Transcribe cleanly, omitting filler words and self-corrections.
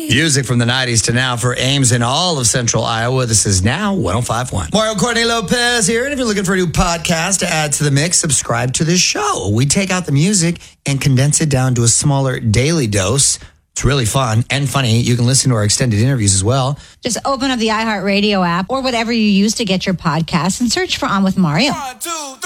Music from the 90s to now for Ames in all of Central Iowa. This is now 105.1. Mario Courtney Lopez here. And if you're looking for a new podcast to add to the mix, subscribe to this show. We take out the music and condense it down to a smaller daily dose. It's really fun and funny. You can listen to our extended interviews as well. Just open up the iHeartRadio app or whatever you use to get your podcasts and search for On With Mario. 1, 2, 3.